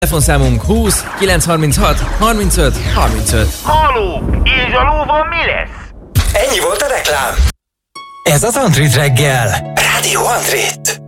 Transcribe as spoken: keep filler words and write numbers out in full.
Telefonszámunk húsz kilencszázharminchat harmincöt harmincöt. Halló! És a lóval mi lesz? Ennyi volt a reklám. Ez az Antrit reggel. Rádió Antrit.